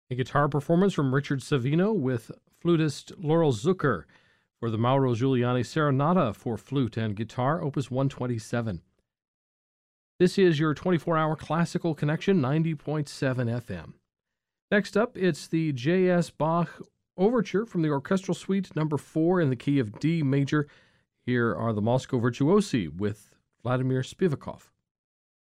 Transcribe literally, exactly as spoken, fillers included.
A guitar performance from Richard Savino with flutist Laurel Zucker for the Mauro Giuliani Serenata for flute and guitar, opus one twenty-seven. This is your twenty-four hour classical connection, ninety point seven F M. Next up, it's the J S. Bach Overture from the Orchestral Suite number four in the key of D major. Here are the Moscow Virtuosi with Vladimir Spivakov.